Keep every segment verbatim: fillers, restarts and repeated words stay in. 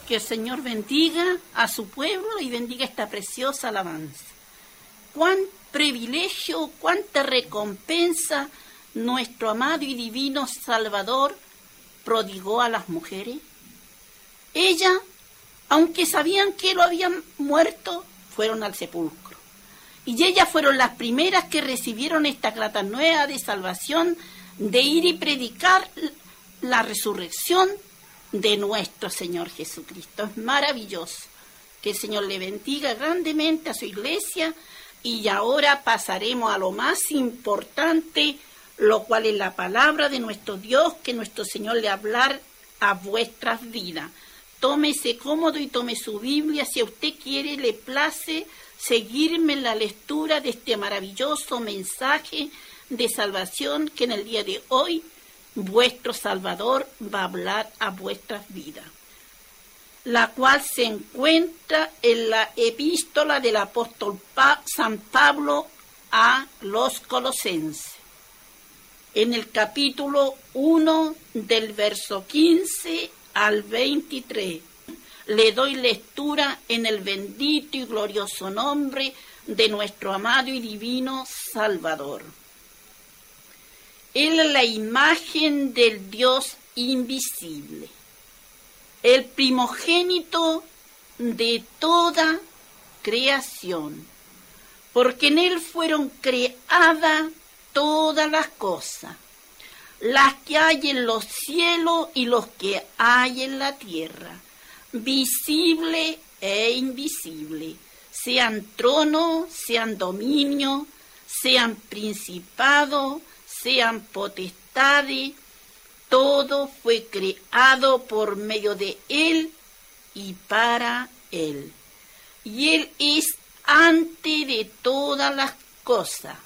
Que el Señor bendiga a su pueblo y bendiga esta preciosa alabanza. Cuán privilegio, cuánta recompensa nuestro amado y divino Salvador prodigó a las mujeres. Ellas, aunque sabían que lo habían muerto, fueron al sepulcro. Y ellas fueron las primeras que recibieron esta grata nueva de salvación, de ir y predicar la resurrección de nuestro Señor Jesucristo. Es maravilloso. Que el Señor le bendiga grandemente a su iglesia. Y ahora pasaremos a lo más importante, lo cual es la palabra de nuestro Dios, que nuestro Señor le hablar a vuestras vidas. Tómese cómodo y tome su Biblia. Si a usted quiere, le place seguirme en la lectura de este maravilloso mensaje de salvación que en el día de hoy vuestro Salvador va a hablar a vuestras vidas, la cual se encuentra en la epístola del apóstol pa- San Pablo a los Colosenses, en el capítulo uno del verso quince al veintitrés. Le doy lectura en el bendito y glorioso nombre de nuestro amado y divino Salvador. Él es la imagen del Dios invisible, el primogénito de toda creación, porque en Él fueron creadas todas las cosas, las que hay en los cielos y los que hay en la tierra, visible e invisible, sean tronos, sean dominios, sean principados, sean potestades. Todo fue creado por medio de Él y para Él. Y Él es antes de todas las cosas.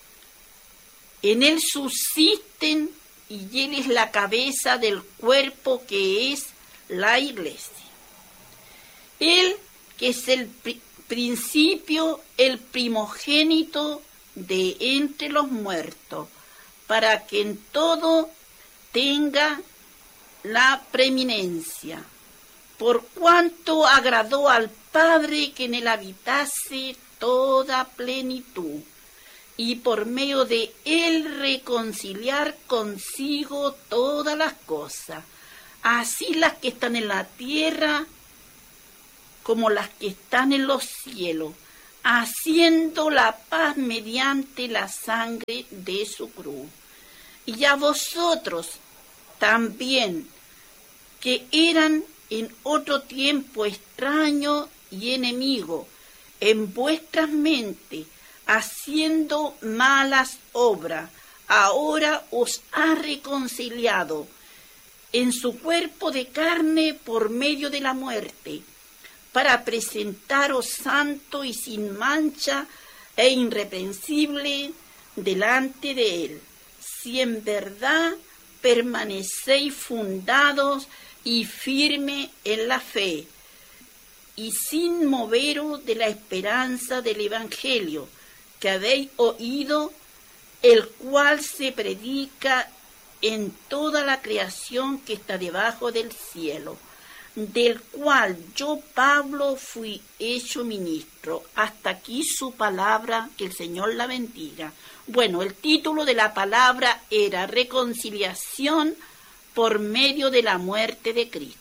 En Él subsisten y Él es la cabeza del cuerpo que es la iglesia. Él, que es el pri- principio, el primogénito de entre los muertos, para que en todo tenga la preeminencia, por cuanto agradó al Padre que en él habitase toda plenitud, y por medio de él reconciliar consigo todas las cosas, así las que están en la tierra como las que están en los cielos, haciendo la paz mediante la sangre de su cruz. Y a vosotros también, que eran en otro tiempo extraños y enemigos en vuestras mentes, haciendo malas obras, ahora os ha reconciliado en su cuerpo de carne por medio de la muerte, para presentaros santo y sin mancha e irreprensible delante de él, si en verdad permanecéis fundados y firmes en la fe, y sin moveros de la esperanza del Evangelio que habéis oído, el cual se predica en toda la creación que está debajo del cielo, del cual yo, Pablo, fui hecho ministro. Hasta aquí su palabra, que el Señor la bendiga. Bueno, el título de la palabra era Reconciliación por medio de la muerte de Cristo.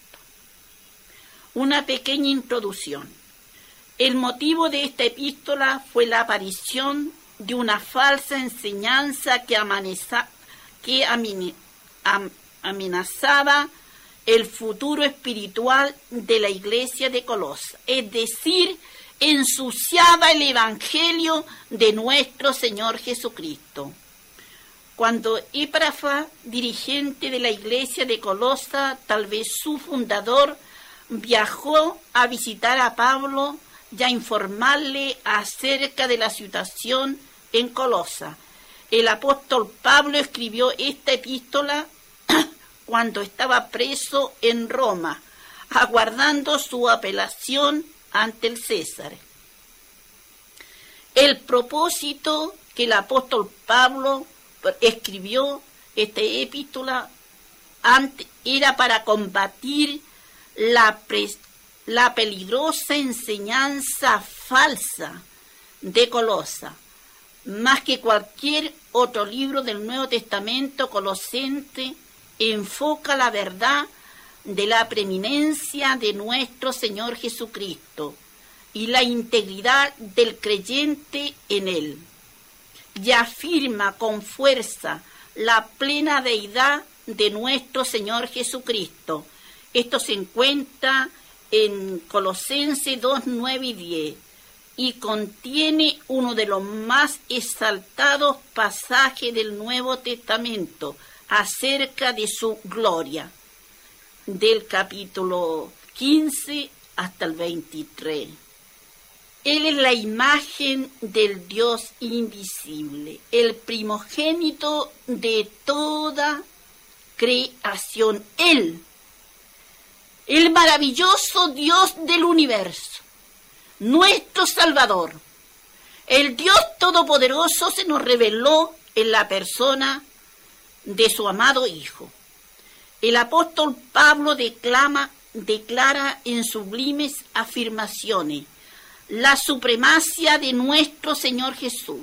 Una pequeña introducción. El motivo de esta epístola fue la aparición de una falsa enseñanza que, amaneza, que amine, am, amenazaba el futuro espiritual de la iglesia de Colosas, es decir, ensuciaba el evangelio de nuestro Señor Jesucristo. Cuando Epafras, dirigente de la iglesia de Colosas, tal vez su fundador, viajó a visitar a Pablo y a informarle acerca de la situación en Colosas, el apóstol Pablo escribió esta epístola cuando estaba preso en Roma, aguardando su apelación ante el César. El propósito que el apóstol Pablo escribió esta epístola era para combatir la la peligrosa enseñanza falsa de Colosa. Más que cualquier otro libro del Nuevo Testamento, Colosense enfoca la verdad de la preeminencia de nuestro Señor Jesucristo y la integridad del creyente en Él, y afirma con fuerza la plena deidad de nuestro Señor Jesucristo. Esto se encuentra en Colosenses dos, nueve y diez, y contiene uno de los más exaltados pasajes del Nuevo Testamento acerca de su gloria, del capítulo quince hasta el veintitrés. Él es la imagen del Dios invisible, el primogénito de toda creación. Él, el maravilloso Dios del universo, nuestro Salvador. El Dios Todopoderoso se nos reveló en la persona de su amado Hijo. El apóstol Pablo declama, declara en sublimes afirmaciones la supremacia de nuestro Señor Jesús,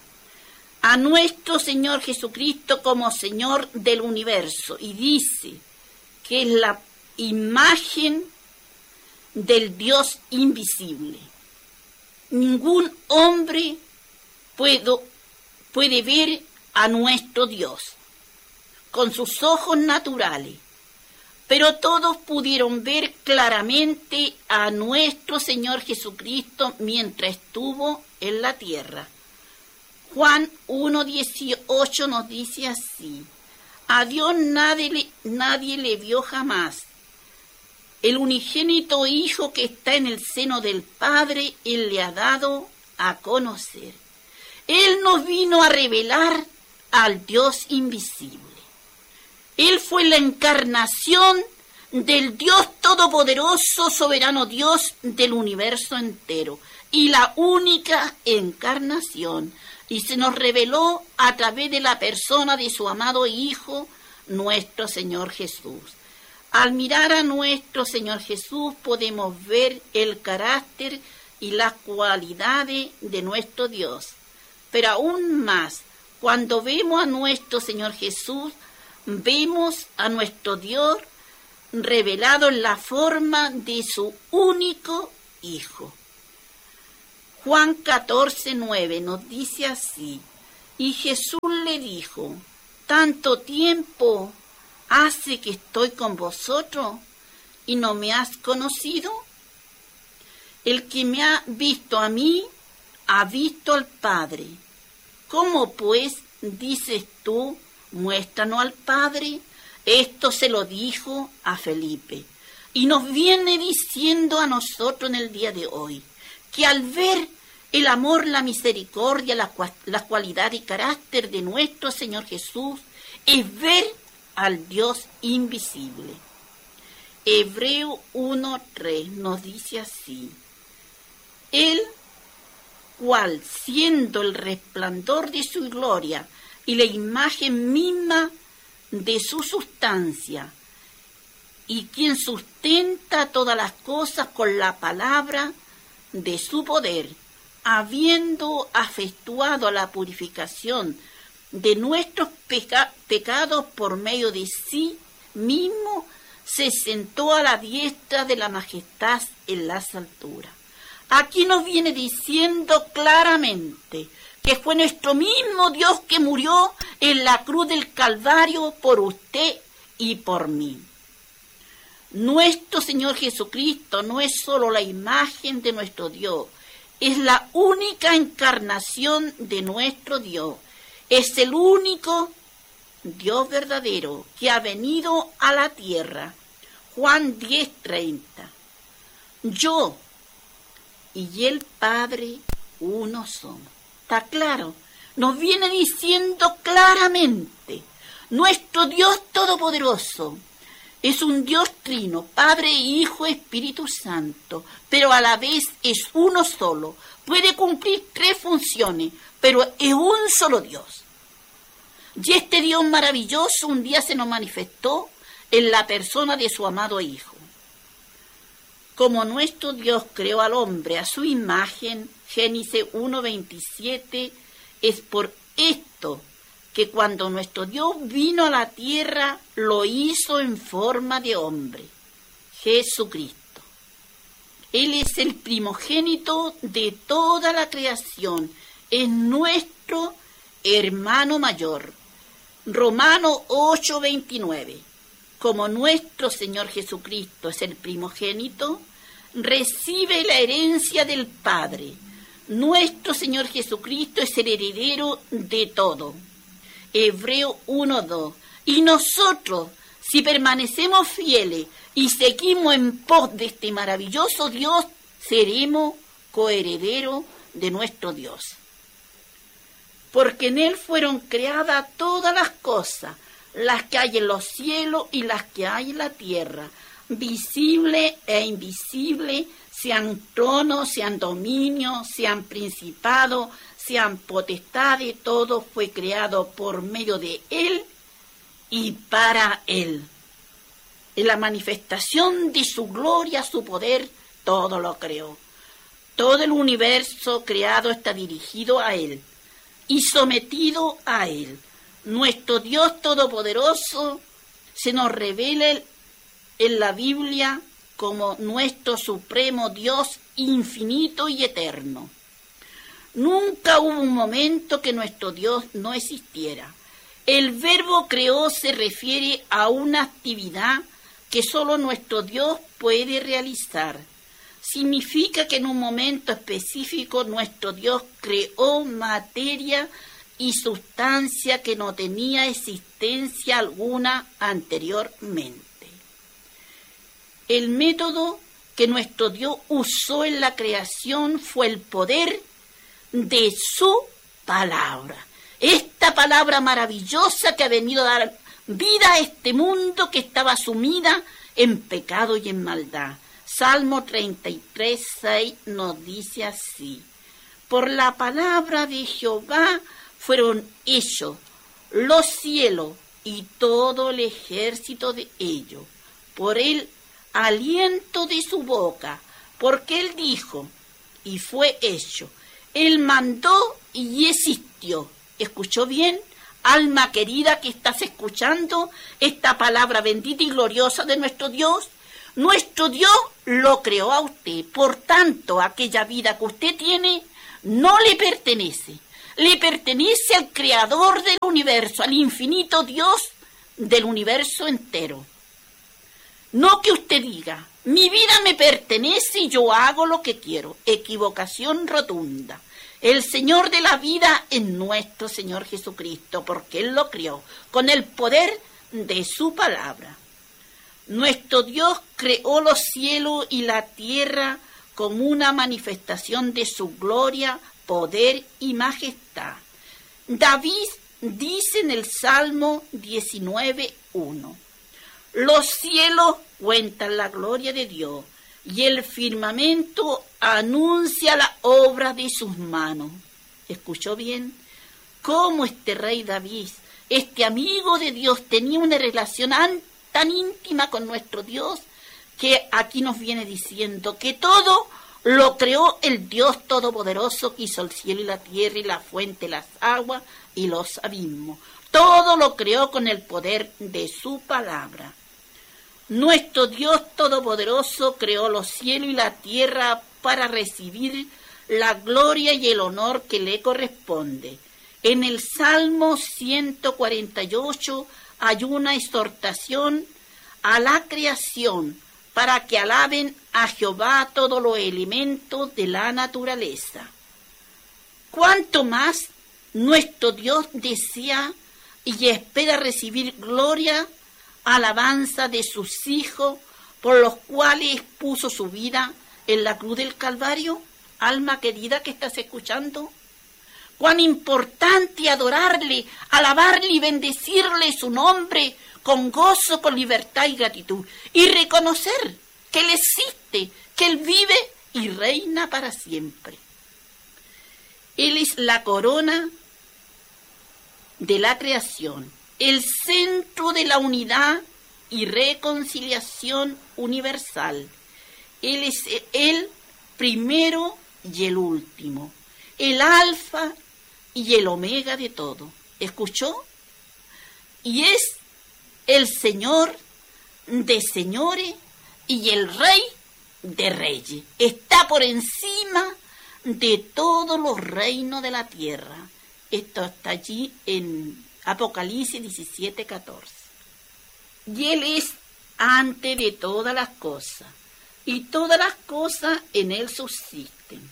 a nuestro Señor Jesucristo como Señor del universo, y dice que es la imagen del Dios invisible. Ningún hombre puede, puede ver a nuestro Dios con sus ojos naturales, pero todos pudieron ver claramente a nuestro Señor Jesucristo mientras estuvo en la tierra. Juan uno dieciocho nos dice así: a Dios nadie le, nadie le vio jamás. El unigénito Hijo que está en el seno del Padre, Él le ha dado a conocer. Él nos vino a revelar al Dios invisible. Él fue la encarnación del Dios Todopoderoso, soberano Dios del universo entero, y la única encarnación, y se nos reveló a través de la persona de su amado Hijo, nuestro Señor Jesús. Al mirar a nuestro Señor Jesús podemos ver el carácter y las cualidades de nuestro Dios, pero aún más, cuando vemos a nuestro Señor Jesús, vemos a nuestro Dios revelado en la forma de su único Hijo. Juan catorce, nueve nos dice así: y Jesús le dijo, ¿tanto tiempo hace que estoy con vosotros y no me has conocido? El que me ha visto a mí, ha visto al Padre. ¿Cómo pues dices tú, muéstranos al Padre? Esto se lo dijo a Felipe. Y nos viene diciendo a nosotros en el día de hoy, que al ver el amor, la misericordia, la, la cualidad y carácter de nuestro Señor Jesús, es ver al Dios invisible. Hebreo uno, tres nos dice así: Él, cual siendo el resplandor de su gloria y la imagen misma de su sustancia, y quien sustenta todas las cosas con la palabra de su poder, habiendo efectuado la purificación de nuestros peca- pecados por medio de sí mismo, se sentó a la diestra de la majestad en las alturas. Aquí nos viene diciendo claramente que fue nuestro mismo Dios que murió en la cruz del Calvario por usted y por mí. Nuestro Señor Jesucristo no es solo la imagen de nuestro Dios, es la única encarnación de nuestro Dios. Es el único Dios verdadero que ha venido a la tierra. Juan diez, treinta. Yo y el Padre uno somos. Está claro. Nos viene diciendo claramente, nuestro Dios Todopoderoso es un Dios trino, Padre, Hijo, Espíritu Santo, pero a la vez es uno solo. Puede cumplir tres funciones, pero es un solo Dios. Y este Dios maravilloso un día se nos manifestó en la persona de su amado Hijo. Como nuestro Dios creó al hombre a su imagen, Génesis uno veintisiete, es por esto que cuando nuestro Dios vino a la tierra, lo hizo en forma de hombre, Jesucristo. Él es el primogénito de toda la creación, es nuestro hermano mayor. Romanos ocho veintinueve. Como nuestro Señor Jesucristo es el primogénito, recibe la herencia del Padre. Nuestro Señor Jesucristo es el heredero de todo. Hebreo uno dos. Y nosotros, si permanecemos fieles y seguimos en pos de este maravilloso Dios, seremos coherederos de nuestro Dios. Porque en Él fueron creadas todas las cosas, las que hay en los cielos y las que hay en la tierra, visible e invisible, sean tronos, sean dominios, sean principados, sean potestades, todo fue creado por medio de Él y para Él. En la manifestación de su gloria, su poder, todo lo creó. Todo el universo creado está dirigido a Él y sometido a Él. Nuestro Dios Todopoderoso se nos revela en la Biblia como nuestro supremo Dios infinito y eterno. Nunca hubo un momento que nuestro Dios no existiera. El verbo creó se refiere a una actividad que solo nuestro Dios puede realizar. Significa que en un momento específico nuestro Dios creó materia y sustancia que no tenía existencia alguna anteriormente. El método que nuestro Dios usó en la creación fue el poder de su palabra. Esta palabra maravillosa que ha venido a dar vida a este mundo que estaba sumida en pecado y en maldad. Salmo treinta y tres, seis nos dice así: por la palabra de Jehová fueron hechos los cielos y todo el ejército de ellos, por el aliento de su boca, porque él dijo y fue hecho. Él mandó y existió. ¿Escuchó bien? Alma querida que estás escuchando esta palabra bendita y gloriosa de nuestro Dios. Nuestro Dios lo creó a usted. Por tanto, aquella vida que usted tiene no le pertenece. Le pertenece al Creador del universo, al infinito Dios del universo entero. No que usted diga, mi vida me pertenece y yo hago lo que quiero. Equivocación rotunda. El Señor de la vida es nuestro Señor Jesucristo, porque Él lo crió con el poder de su palabra. Nuestro Dios creó los cielos y la tierra como una manifestación de su gloria, poder y majestad. David dice en el Salmo diecinueve uno, los cielos cuentan la gloria de Dios y el firmamento anuncia la obra de sus manos. ¿Escuchó bien? Cómo este rey David, este amigo de Dios, tenía una relación tan íntima con nuestro Dios, que aquí nos viene diciendo que todo lo creó el Dios Todopoderoso que hizo el cielo y la tierra y la fuente, las aguas y los abismos. Todo lo creó con el poder de su palabra. Nuestro Dios Todopoderoso creó los cielos y la tierra para recibir la gloria y el honor que le corresponde. En el Salmo ciento cuarenta y ocho hay una exhortación a la creación para que alaben a Jehová todos los elementos de la naturaleza. Cuanto más nuestro Dios desea y espera recibir gloria, alabanza de sus hijos, por los cuales puso su vida en la cruz del Calvario. Alma querida que estás escuchando, cuán importante adorarle, alabarle y bendecirle su nombre con gozo, con libertad y gratitud, y reconocer que Él existe, que Él vive y reina para siempre. Él es la corona de la creación, el centro de la unidad y reconciliación universal. Él es el primero y el último, el alfa y el omega de todo. ¿Escuchó? Y es el Señor de señores y el Rey de reyes. Está por encima de todos los reinos de la tierra. Esto está allí en Apocalipsis diecisiete, catorce. Y Él es antes de todas las cosas, y todas las cosas en Él subsisten.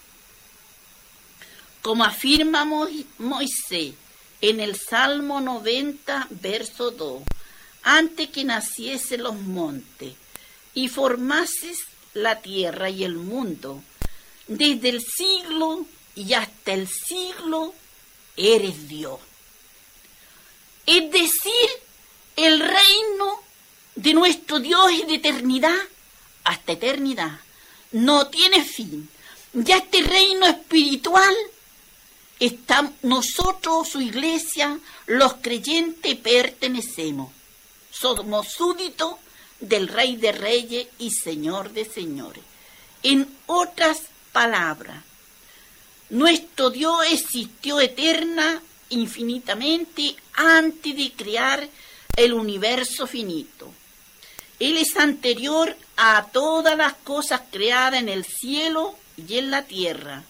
Como afirma Moisés en el Salmo noventa, verso dos, antes que naciesen los montes y formases la tierra y el mundo, desde el siglo y hasta el siglo eres Dios. Es decir, el reino de nuestro Dios es de eternidad hasta eternidad. No tiene fin. Ya este reino espiritual está, nosotros, su iglesia, los creyentes, pertenecemos. Somos súbditos del Rey de Reyes y Señor de Señores. En otras palabras, nuestro Dios existió eterna, infinitamente, antes de crear el universo finito. Él es anterior a todas las cosas creadas en el cielo y en la tierra,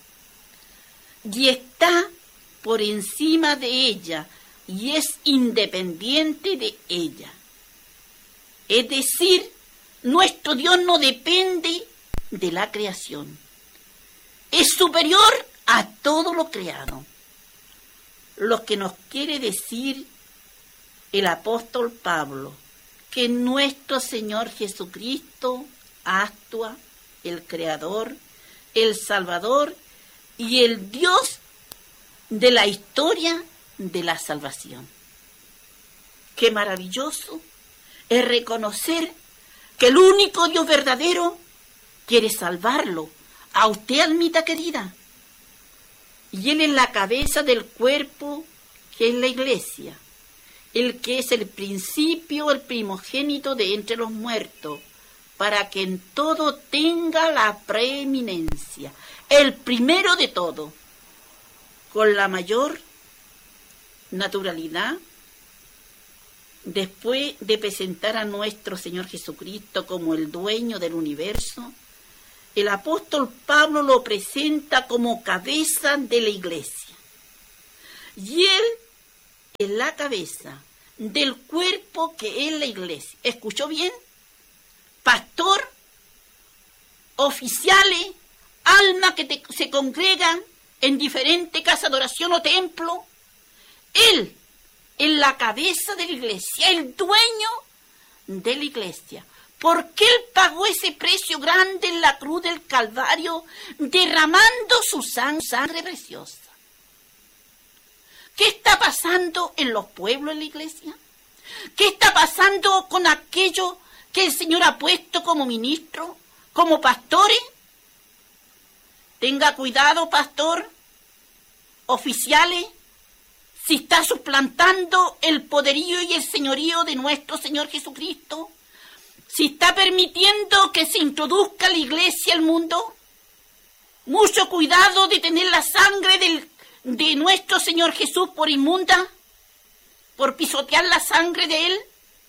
y está por encima de ella, y es independiente de ella. Es decir, nuestro Dios no depende de la creación. Es superior a todo lo creado. Lo que nos quiere decir el apóstol Pablo, que nuestro Señor Jesucristo actúa, el Creador, el Salvador y el Dios de la historia de la salvación. Qué maravilloso es reconocer que el único Dios verdadero quiere salvarlo, a usted, almita querida. Y Él es la cabeza del cuerpo, que es la iglesia, el que es el principio, el primogénito de entre los muertos, para que en todo tenga la preeminencia, el primero de todo, con la mayor naturalidad. Después de presentar a nuestro Señor Jesucristo como el dueño del universo, el apóstol Pablo lo presenta como cabeza de la iglesia. Y Él es la cabeza del cuerpo que es la iglesia. ¿Escuchó bien? Pastor, oficiales, almas que te, se congregan en diferentes casas de oración o templo. Él es la cabeza de la iglesia, el dueño de la iglesia. ¿Por qué Él pagó ese precio grande en la cruz del Calvario, derramando su sangre preciosa? ¿Qué está pasando en los pueblos de la iglesia? ¿Qué está pasando con aquellos que el Señor ha puesto como ministros, como pastores? Tenga cuidado, pastor, oficiales, si está suplantando el poderío y el señorío de nuestro Señor Jesucristo, si está permitiendo que se introduzca la iglesia al mundo. Mucho cuidado de tener la sangre del, de nuestro Señor Jesús por inmunda, por pisotear la sangre de Él.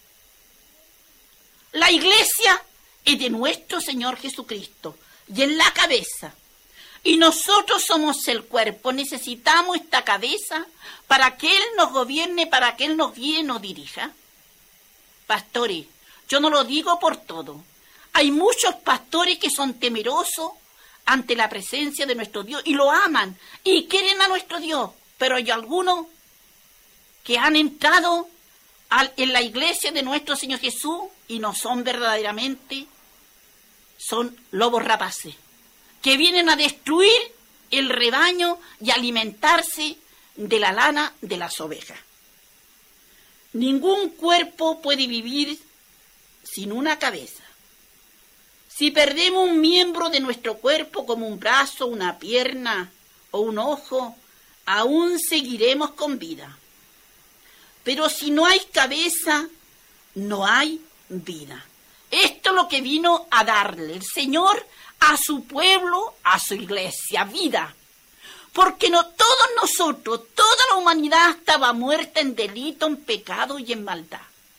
La iglesia es de nuestro Señor Jesucristo y es la cabeza. Y nosotros somos el cuerpo. Necesitamos esta cabeza para que Él nos gobierne, para que Él nos guíe, nos dirija. Pastores, yo no lo digo por todo. Hay muchos pastores que son temerosos ante la presencia de nuestro Dios y lo aman y quieren a nuestro Dios. Pero hay algunos que han entrado al, en la iglesia de nuestro Señor Jesús y no son verdaderamente, son lobos rapaces, que vienen a destruir el rebaño y alimentarse de la lana de las ovejas. Ningún cuerpo puede vivir sin una cabeza. Si perdemos un miembro de nuestro cuerpo, como un brazo, una pierna o un ojo, aún seguiremos con vida. Pero si no hay cabeza, no hay vida. Esto es lo que vino a darle el Señor a su pueblo, a su iglesia, vida. Porque no todos nosotros, toda la humanidad estaba muerta en delito, en pecado y en maldad.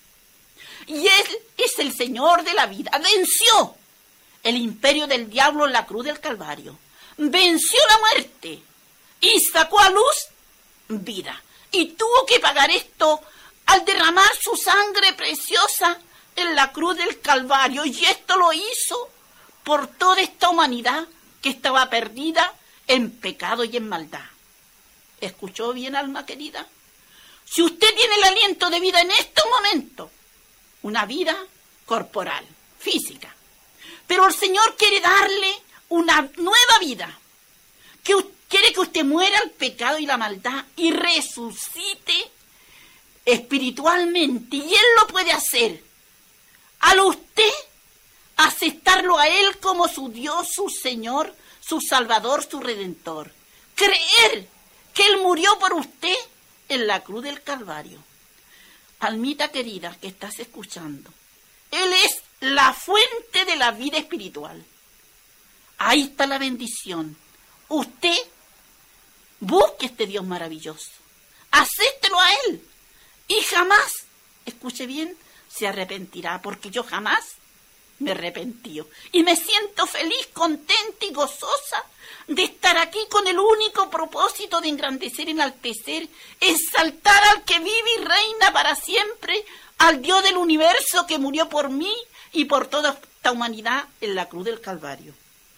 Y Él es el Señor de la vida. Venció el imperio del diablo en la cruz del Calvario. Venció la muerte y sacó a luz vida. Y tuvo que pagar esto al derramar su sangre preciosa en la cruz del Calvario. Y esto lo hizo por toda esta humanidad que estaba perdida en pecado y en maldad. ¿Escuchó bien, alma querida? Si usted tiene el aliento de vida en estos momentos, una vida corporal, física, pero el Señor quiere darle una nueva vida, que quiere que usted muera al pecado y la maldad y resucite espiritualmente, y Él lo puede hacer al usted aceptarlo a Él como su Dios, su Señor, su Salvador, su Redentor. Creer que Él murió por usted en la cruz del Calvario. Almita querida que estás escuchando, Él es la fuente de la vida espiritual. Ahí está la bendición. Usted busque este Dios maravilloso. Acéptelo a Él. Y jamás, escuche bien, se arrepentirá, porque yo jamás me arrepentí. Y me siento feliz, contenta y gozosa de estar aquí con el único propósito de engrandecer, enaltecer, exaltar al que vive y reina para siempre, al Dios del universo que murió por mí y por toda esta humanidad en la cruz del Calvario.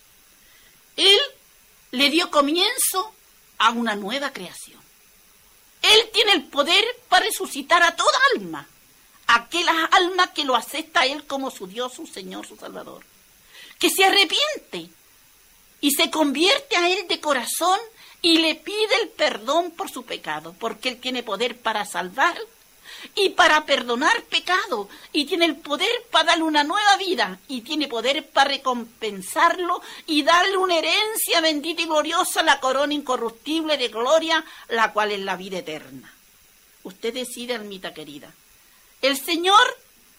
Él le dio comienzo a una nueva creación. Él tiene el poder para resucitar a toda alma, aquella alma que lo acepta a Él como su Dios, su Señor, su Salvador, que se arrepiente y se convierte a Él de corazón y le pide el perdón por su pecado, porque Él tiene poder para salvar y para perdonar pecado, y tiene el poder para darle una nueva vida, y tiene poder para recompensarlo y darle una herencia bendita y gloriosa, la corona incorruptible de gloria, la cual es la vida eterna. Usted decide, almita querida. El Señor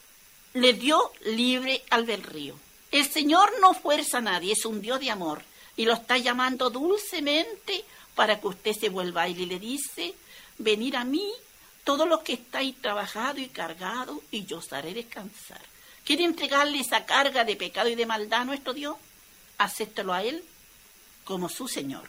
le dio libre albedrío. El Señor no fuerza a nadie, es un Dios de amor, y lo está llamando dulcemente para que usted se vuelva a Él, y le dice: venir a mí todos los que estáis trabajados y cargados, y yo os haré descansar. ¿Quiere entregarle esa carga de pecado y de maldad a nuestro Dios? Acéptelo a Él como su Señor.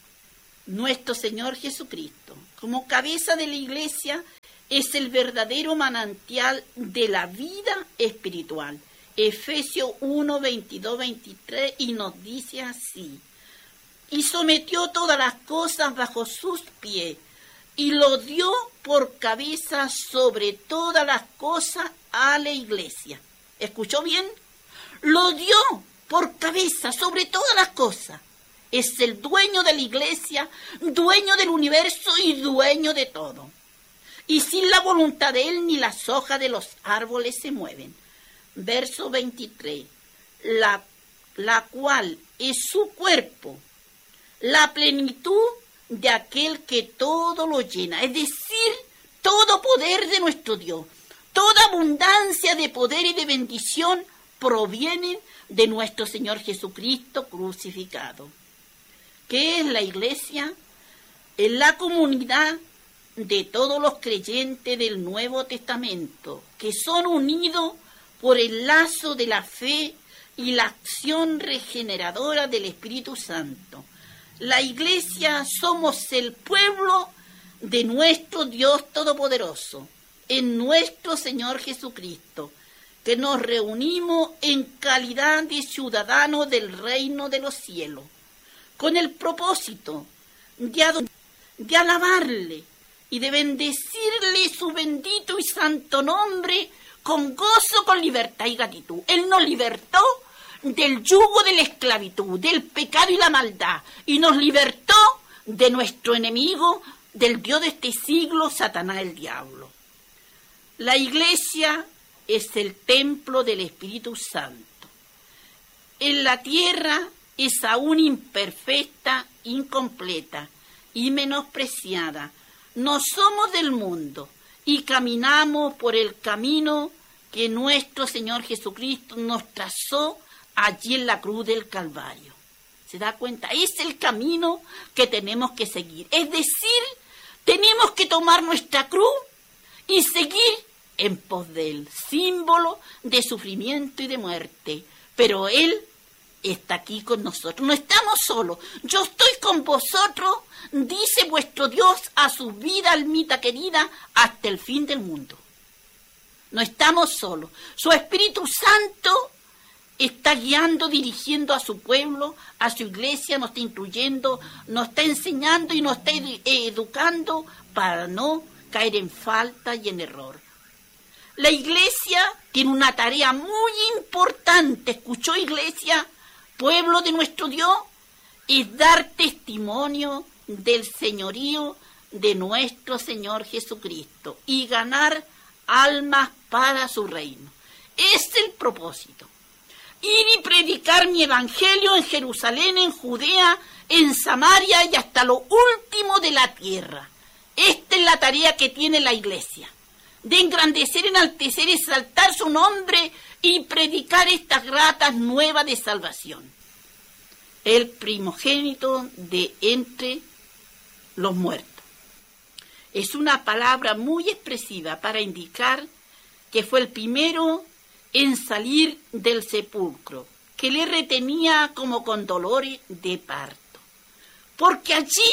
Nuestro Señor Jesucristo, como cabeza de la iglesia, es el verdadero manantial de la vida espiritual. Efesios uno, veintidós, veintitrés, y nos dice así: y sometió todas las cosas bajo sus pies, y lo dio por cabeza sobre todas las cosas a la iglesia. ¿Escuchó bien? Lo dio por cabeza sobre todas las cosas. Es el dueño de la iglesia, dueño del universo y dueño de todo. Y sin la voluntad de Él ni las hojas de los árboles se mueven. Verso veintitrés. La, la cual es su cuerpo, la plenitud de aquel que todo lo llena, es decir, todo poder de nuestro Dios, toda abundancia de poder y de bendición provienen de nuestro Señor Jesucristo crucificado. ¿Qué es la iglesia? Es la comunidad de todos los creyentes del Nuevo Testamento, que son unidos por el lazo de la fe y la acción regeneradora del Espíritu Santo. La iglesia somos el pueblo de nuestro Dios Todopoderoso, en nuestro Señor Jesucristo, que nos reunimos en calidad de ciudadanos del reino de los cielos, con el propósito de, ad- de alabarle y de bendecirle su bendito y santo nombre con gozo, con libertad y gratitud. Él nos libertó del yugo de la esclavitud, del pecado y la maldad, y nos libertó de nuestro enemigo, del Dios de este siglo, Satanás el diablo. La iglesia es el templo del Espíritu Santo. En la tierra es aún imperfecta, incompleta y menospreciada. No somos del mundo y caminamos por el camino que nuestro Señor Jesucristo nos trazó allí en la cruz del Calvario. ¿Se da cuenta? Es el camino que tenemos que seguir. Es decir, tenemos que tomar nuestra cruz y seguir en pos de Él, símbolo de sufrimiento y de muerte. Pero Él está aquí con nosotros, no estamos solos. Yo estoy con vosotros, dice vuestro Dios a su vida, almita querida, hasta el fin del mundo. No estamos solos. Su Espíritu Santo está guiando, dirigiendo a su pueblo, a su iglesia, nos está instruyendo, nos está enseñando y nos está educando para no caer en falta y en error. La iglesia tiene una tarea muy importante, ¿escuchó, iglesia? Pueblo de nuestro Dios, es dar testimonio del señorío de nuestro Señor Jesucristo y ganar almas para su reino. Es el propósito. Ir y predicar mi evangelio en Jerusalén, en Judea, en Samaria y hasta lo último de la tierra. Esta es la tarea que tiene la iglesia, de engrandecer, enaltecer, exaltar su nombre y predicar estas gratas nuevas de salvación. El primogénito de entre los muertos. Es una palabra muy expresiva para indicar que fue el primero en salir del sepulcro, que le retenía como con dolores de parto. Porque allí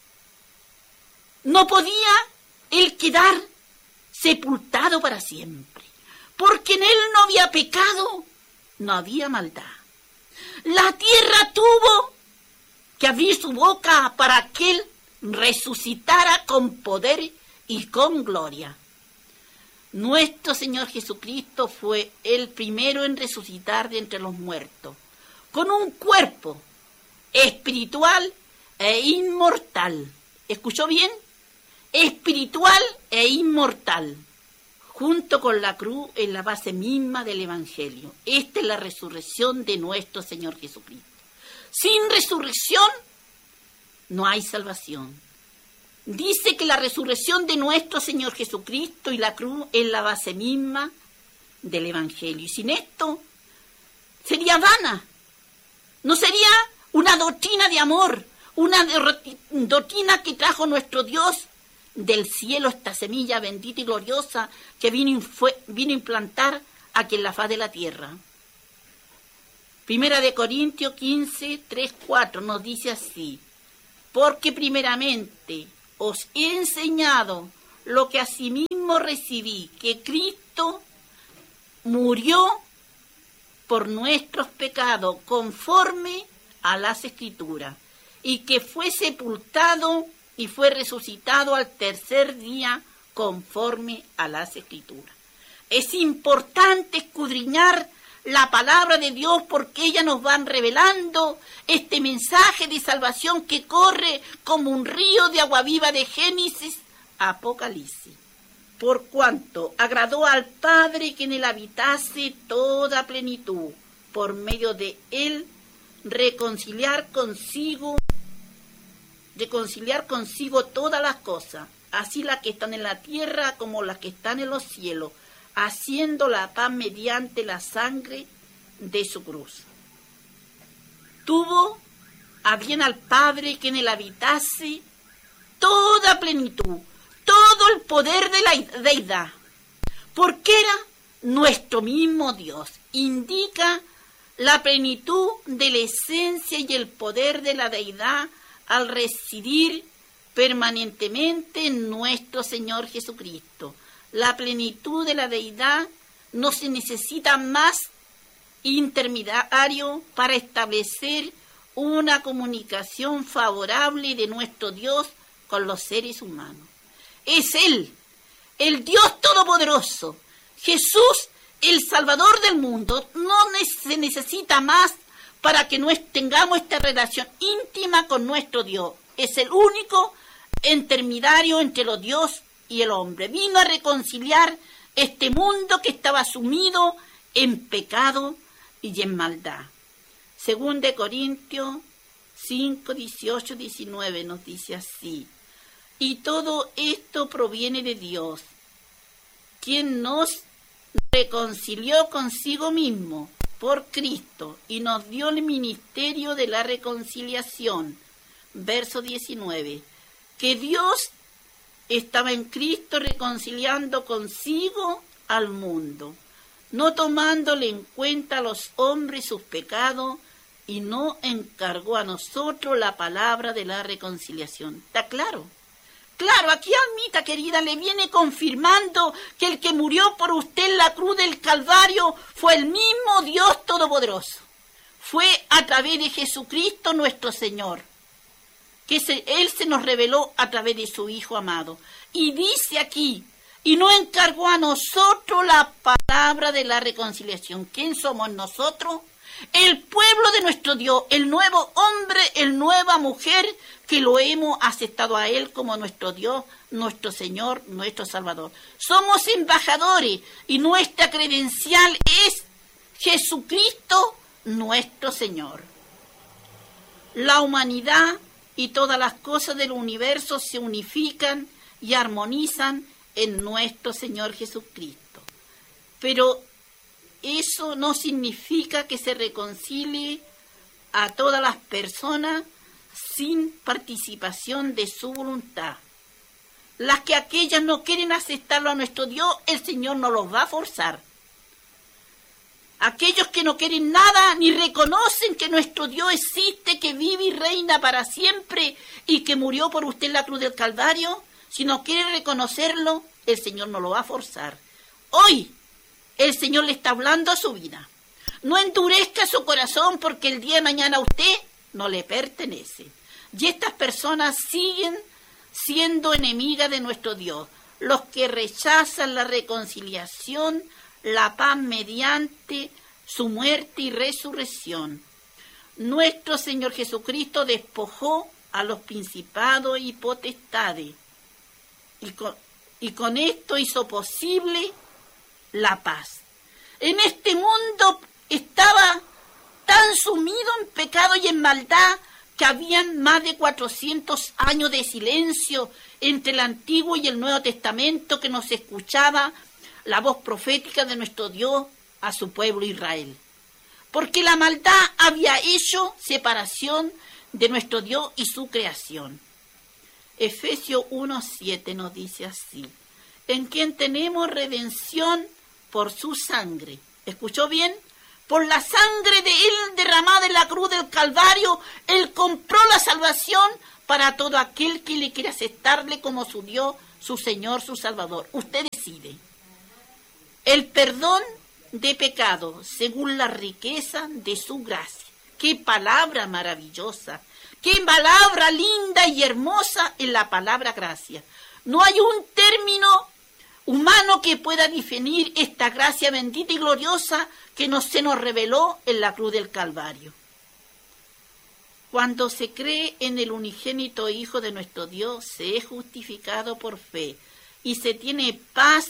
no podía él quedar sepultado para siempre, porque en él no había pecado, no había maldad. La tierra tuvo que abrir su boca para que él resucitara con poder y con gloria. Nuestro Señor Jesucristo fue el primero en resucitar de entre los muertos, con un cuerpo espiritual e inmortal. ¿Escuchó bien? Espiritual e inmortal, junto con la cruz en la base misma del Evangelio. Esta es la resurrección de nuestro Señor Jesucristo. Sin resurrección no hay salvación. Dice que la resurrección de nuestro Señor Jesucristo y la cruz es la base misma del Evangelio. Y sin esto sería vana. No sería una doctrina de amor, una doctrina que trajo nuestro Dios del cielo, esta semilla bendita y gloriosa que vino, fue, vino a implantar aquí en la faz de la tierra. Primera de Corintios quince, tres, cuatro nos dice así: porque primeramente os he enseñado lo que asimismo recibí, que Cristo murió por nuestros pecados conforme a las Escrituras, y que fue sepultado y fue resucitado al tercer día conforme a las Escrituras. Es importante escudriñar la palabra de Dios porque ellas nos van revelando este mensaje de salvación que corre como un río de agua viva de Génesis a Apocalipsis. Por cuanto agradó al Padre que en él habitase toda plenitud, por medio de él reconciliar consigo reconciliar consigo todas las cosas, así las que están en la tierra como las que están en los cielos, haciendo la paz mediante la sangre de su cruz. Tuvo a bien al Padre que en él habitase toda plenitud, todo el poder de la deidad, porque era nuestro mismo Dios. Indica la plenitud de la esencia y el poder de la deidad al residir permanentemente en nuestro Señor Jesucristo. La plenitud de la deidad no se necesita más intermediario para establecer una comunicación favorable de nuestro Dios con los seres humanos. Es Él, el Dios Todopoderoso, Jesús, el Salvador del mundo. No se necesita más para que nos tengamos esta relación íntima con nuestro Dios. Es el único intermediario entre los Dios y el hombre. Vino a reconciliar este mundo que estaba sumido en pecado y en maldad. Según de Corintios cinco, dieciocho, diecinueve nos dice así: y todo esto proviene de Dios, quien nos reconcilió consigo mismo por Cristo y nos dio el ministerio de la reconciliación. Verso diecinueve. Que Dios estaba en Cristo reconciliando consigo al mundo, no tomándole en cuenta a los hombres sus pecados, y no encargó a nosotros la palabra de la reconciliación. ¿Está claro? Claro, aquí Almita querida le viene confirmando que el que murió por usted en la cruz del Calvario fue el mismo Dios Todopoderoso. Fue a través de Jesucristo nuestro Señor, que se, Él se nos reveló a través de su Hijo amado. Y dice aquí, y no encargó a nosotros la palabra de la reconciliación. ¿Quién somos nosotros? El pueblo de nuestro Dios, el nuevo hombre, el nueva mujer, que lo hemos aceptado a Él como nuestro Dios, nuestro Señor, nuestro Salvador. Somos embajadores y nuestra credencial es Jesucristo, nuestro Señor. La humanidad y todas las cosas del universo se unifican y armonizan en nuestro Señor Jesucristo. Pero eso no significa que se reconcilie a todas las personas sin participación de su voluntad. Las que aquellas no quieren aceptarlo a nuestro Dios, el Señor no los va a forzar. Aquellos que no quieren nada ni reconocen que nuestro Dios existe, que vive y reina para siempre y que murió por usted en la cruz del Calvario, si no quieren reconocerlo, el Señor no lo va a forzar. Hoy el Señor le está hablando a su vida. No endurezca su corazón porque el día de mañana a usted no le pertenece. Y estas personas siguen siendo enemigas de nuestro Dios. Los que rechazan la reconciliación, la paz mediante su muerte y resurrección. Nuestro Señor Jesucristo despojó a los principados y potestades. Y con, y con esto hizo posible la paz. En este mundo estaba tan sumido en pecado y en maldad que habían más de cuatrocientos años de silencio entre el Antiguo y el Nuevo Testamento, que nos escuchaba la voz profética de nuestro Dios a su pueblo Israel. Porque la maldad había hecho separación de nuestro Dios y su creación. Efesios uno siete nos dice así: en quien tenemos redención por su sangre. ¿Escuchó bien? Por la sangre de Él derramada en la cruz del Calvario, Él compró la salvación para todo aquel que le quiere aceptarle como su Dios, su Señor, su Salvador. Usted decide. El perdón de pecado según la riqueza de su gracia. ¡Qué palabra maravillosa! ¡Qué palabra linda y hermosa en la palabra gracia! No hay un término humano que pueda definir esta gracia bendita y gloriosa que nos, se nos reveló en la cruz del Calvario. Cuando se cree en el unigénito Hijo de nuestro Dios, se es justificado por fe y se tiene paz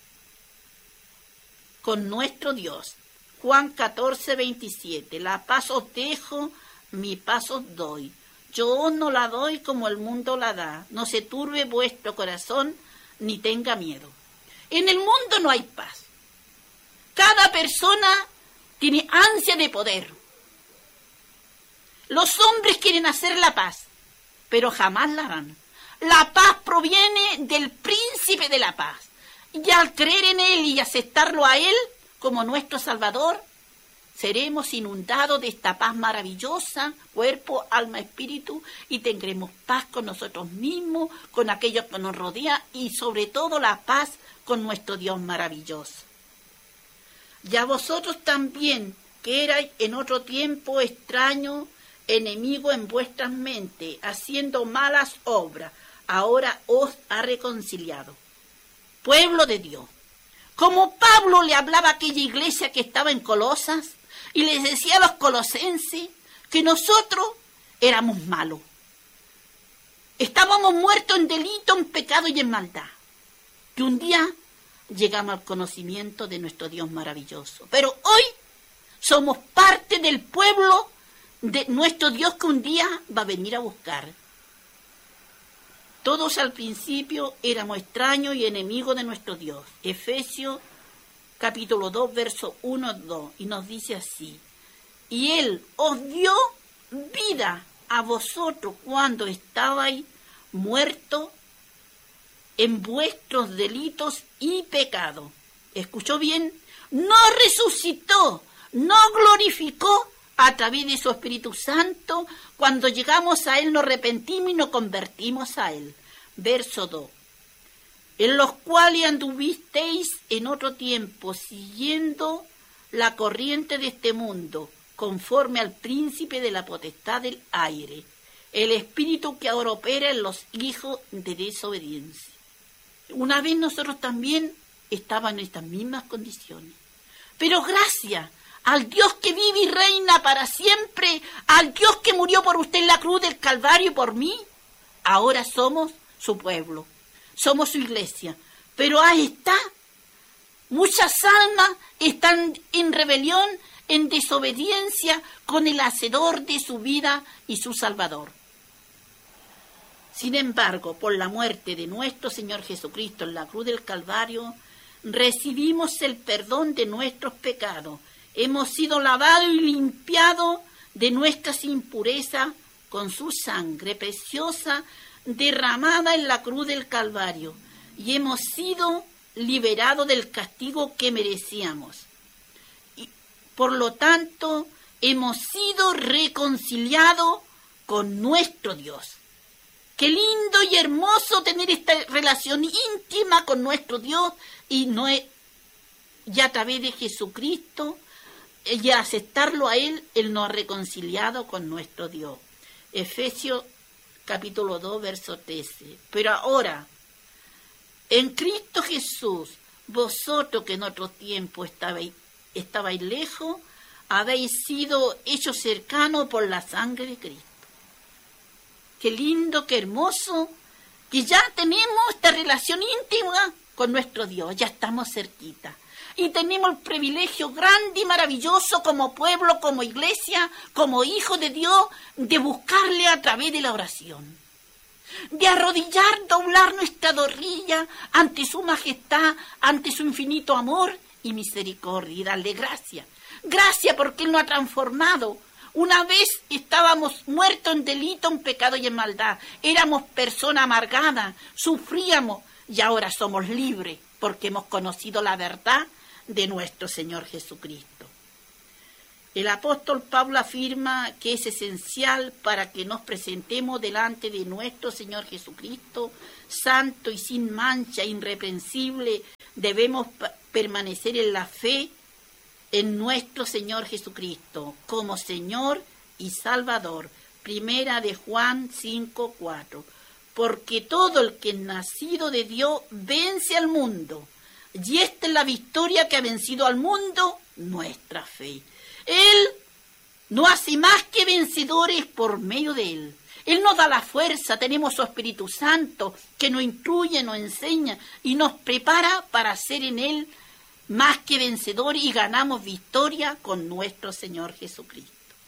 con nuestro Dios. Juan catorce veintisiete. La paz os dejo, mi paz os doy. Yo os no la doy como el mundo la da. No se turbe vuestro corazón, ni tenga miedo. En el mundo no hay paz. Cada persona tiene ansia de poder. Los hombres quieren hacer la paz, pero jamás la harán. La paz proviene del príncipe de la paz. Y al creer en Él y aceptarlo a Él como nuestro Salvador, seremos inundados de esta paz maravillosa, cuerpo, alma, espíritu, y tendremos paz con nosotros mismos, con aquellos que nos rodean y sobre todo la paz con nuestro Dios maravilloso. Y a vosotros también, que erais en otro tiempo extraños, enemigos en vuestras mentes, haciendo malas obras, ahora os ha reconciliado. Pueblo de Dios. Como Pablo le hablaba a aquella iglesia que estaba en Colosas y les decía a los colosenses que nosotros éramos malos. Estábamos muertos en delito, en pecado y en maldad. Que un día llegamos al conocimiento de nuestro Dios maravilloso. Pero hoy somos parte del pueblo de nuestro Dios que un día va a venir a buscar. Todos al principio éramos extraños y enemigos de nuestro Dios. Efesios capítulo dos, verso uno, dos, y nos dice así: y Él os dio vida a vosotros cuando estabais muertos en vuestros delitos y pecados. ¿Escuchó bien? No resucitó, no glorificó a través de su Espíritu Santo. Cuando llegamos a Él nos arrepentimos y nos convertimos a Él. Verso dos. En los cuales anduvisteis en otro tiempo, siguiendo la corriente de este mundo, conforme al príncipe de la potestad del aire, el espíritu que ahora opera en los hijos de desobediencia. Una vez nosotros también estábamos en estas mismas condiciones. Pero gracias al Dios que vive y reina para siempre, al Dios que murió por usted en la cruz del Calvario y por mí, ahora somos su pueblo, somos su iglesia. Pero ahí está, muchas almas están en rebelión, en desobediencia con el hacedor de su vida y su Salvador. Sin embargo, por la muerte de nuestro Señor Jesucristo en la cruz del Calvario, recibimos el perdón de nuestros pecados. Hemos sido lavados y limpiados de nuestras impurezas con su sangre preciosa derramada en la cruz del Calvario, y hemos sido liberados del castigo que merecíamos. Y, por lo tanto, hemos sido reconciliados con nuestro Dios. Qué lindo y hermoso tener esta relación íntima con nuestro Dios y, no es, y a través de Jesucristo y aceptarlo a Él, Él nos ha reconciliado con nuestro Dios. Efesios capítulo dos, verso trece. Pero ahora, en Cristo Jesús, vosotros que en otro tiempo estabais, estabais lejos, habéis sido hechos cercanos por la sangre de Cristo. Qué lindo, qué hermoso, que ya tenemos esta relación íntima con nuestro Dios, ya estamos cerquita. Y tenemos el privilegio grande y maravilloso como pueblo, como iglesia, como hijos de Dios, de buscarle a través de la oración. De arrodillar, doblar nuestra rodilla ante su majestad, ante su infinito amor y misericordia, y darle gracias. Gracias porque Él nos ha transformado. Una vez estábamos muertos en delito, en pecado y en maldad. Éramos personas amargadas, sufríamos y ahora somos libres porque hemos conocido la verdad de nuestro Señor Jesucristo. El apóstol Pablo afirma que es esencial para que nos presentemos delante de nuestro Señor Jesucristo, santo y sin mancha, irreprensible. Debemos permanecer en la fe en nuestro Señor Jesucristo como Señor y Salvador. Primera de Juan cinco, cuatro. Porque todo el que es nacido de Dios vence al mundo. Y esta es la victoria que ha vencido al mundo, nuestra fe. Él no hace más que vencedores por medio de Él. Él nos da la fuerza, tenemos su Espíritu Santo que nos instruye, nos enseña y nos prepara para ser en Él más que vencedores y ganamos victoria con nuestro Señor Jesucristo.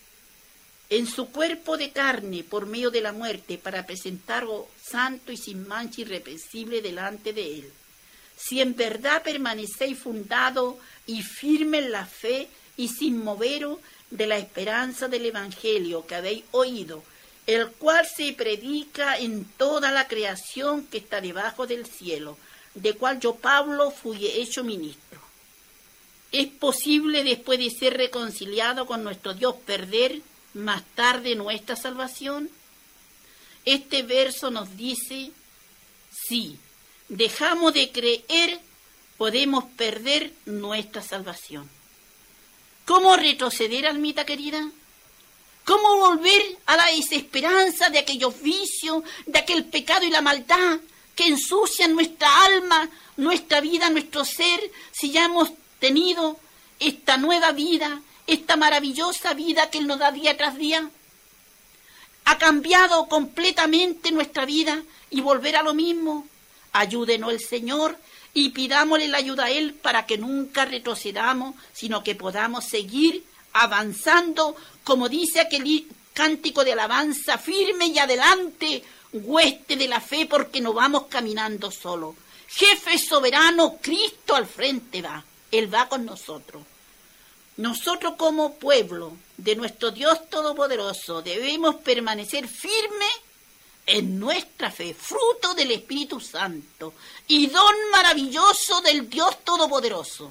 En su cuerpo de carne, por medio de la muerte, para presentarlo santo y sin mancha irreprensible delante de Él. Si en verdad permanecéis fundados y firmes en la fe y sin moveros de la esperanza del Evangelio que habéis oído, el cual se predica en toda la creación que está debajo del cielo, de cual yo, Pablo, fui hecho ministro. ¿Es posible, después de ser reconciliado con nuestro Dios, perder más tarde nuestra salvación? Este verso nos dice, sí, dejamos de creer, podemos perder nuestra salvación. ¿Cómo retroceder, almita querida? ¿Cómo volver a la desesperanza de aquellos vicios, de aquel pecado y la maldad que ensucian nuestra alma, nuestra vida, nuestro ser, si ya hemos tenido esta nueva vida, esta maravillosa vida que Él nos da día tras día? ¿Ha cambiado completamente nuestra vida y volver a lo mismo? Ayúdenos el Señor y pidámosle la ayuda a Él para que nunca retrocedamos, sino que podamos seguir avanzando, como dice aquel cántico de alabanza, firme y adelante, hueste de la fe, porque no vamos caminando solo. Jefe soberano, Cristo al frente va. Él va con nosotros. Nosotros como pueblo de nuestro Dios Todopoderoso debemos permanecer firmes en nuestra fe, fruto del Espíritu Santo y don maravilloso del Dios Todopoderoso.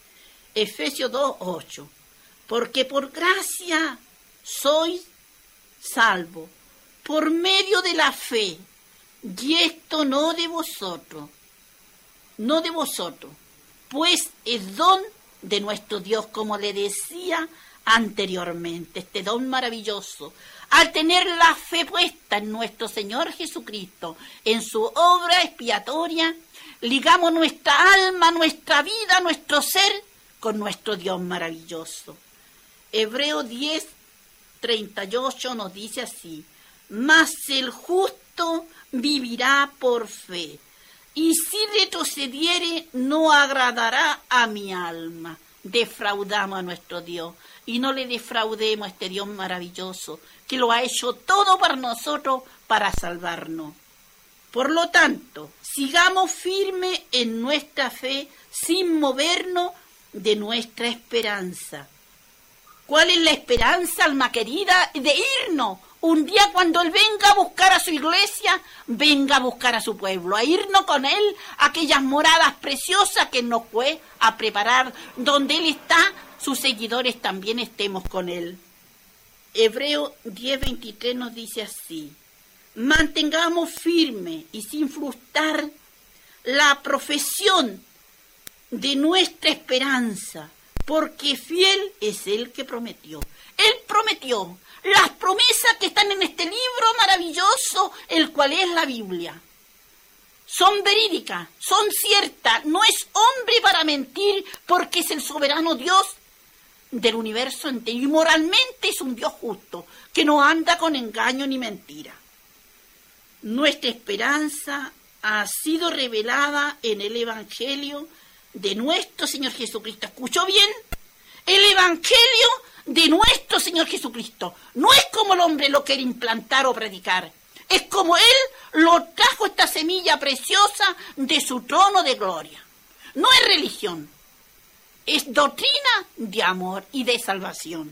Efesios dos, ocho. Porque por gracia sois salvos por medio de la fe, y esto no de vosotros, no de vosotros, pues es don de nuestro Dios, como le decía anteriormente, este don maravilloso. Al tener la fe puesta en nuestro Señor Jesucristo, en su obra expiatoria, ligamos nuestra alma, nuestra vida, nuestro ser con nuestro Dios maravilloso. Hebreo diez, treinta y ocho nos dice así: mas el justo vivirá por fe, y si retrocediere no agradará a mi alma. Defraudamos a nuestro Dios y no le defraudemos a este Dios maravilloso que lo ha hecho todo para nosotros, para salvarnos. Por lo tanto, sigamos firmes en nuestra fe sin movernos de nuestra esperanza. ¿Cuál es la esperanza, alma querida? De irnos. Un día cuando Él venga a buscar a su iglesia, venga a buscar a su pueblo, a irnos con Él a aquellas moradas preciosas que nos fue a preparar, donde Él está, sus seguidores también estemos con Él. Hebreo diez, veintitrés nos dice así: mantengamos firme y sin frustrar la profesión de nuestra esperanza, porque fiel es el que prometió. Él prometió las promesas que están en este libro maravilloso, el cual es la Biblia. Son verídicas, son ciertas, no es hombre para mentir, porque es el soberano Dios del universo entero, y moralmente es un Dios justo, que no anda con engaño ni mentira. Nuestra esperanza ha sido revelada en el Evangelio de nuestro Señor Jesucristo. ¿Escuchó bien? El Evangelio de nuestro Señor Jesucristo. No es como el hombre lo quiere implantar o predicar. Es como Él lo trajo, esta semilla preciosa de su trono de gloria. No es religión. Es doctrina de amor y de salvación.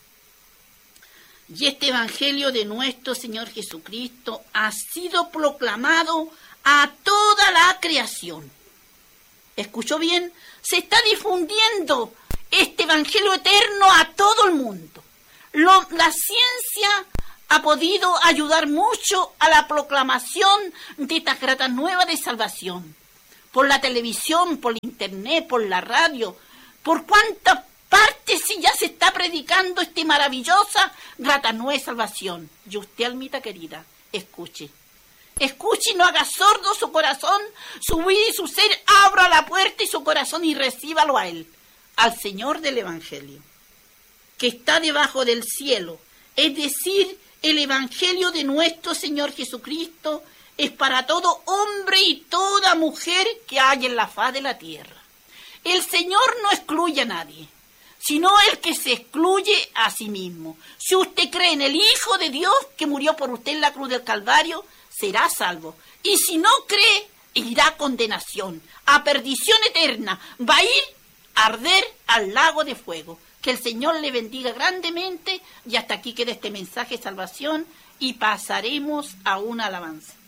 Y este Evangelio de nuestro Señor Jesucristo ha sido proclamado a toda la creación. ¿Escuchó bien? Se está difundiendo este Evangelio eterno a todo el mundo. Lo, la ciencia ha podido ayudar mucho a la proclamación de estas gratas nuevas de salvación. Por la televisión, por internet, por la radio, por cuántas partes sí ya se está predicando esta maravillosa grata nueva de salvación. Y usted, almita querida, escuche. Escuche y no haga sordo su corazón, su vida y su ser. Abra la puerta y su corazón y recíbalo a Él, al Señor del Evangelio, que está debajo del cielo. Es decir, el Evangelio de nuestro Señor Jesucristo es para todo hombre y toda mujer que hay en la faz de la tierra. El Señor no excluye a nadie, sino el que se excluye a sí mismo. Si usted cree en el Hijo de Dios que murió por usted en la cruz del Calvario, será salvo. Y si no cree, irá a condenación, a perdición eterna. Va a ir a arder al lago de fuego. Que el Señor le bendiga grandemente. Y hasta aquí queda este mensaje de salvación y pasaremos a una alabanza.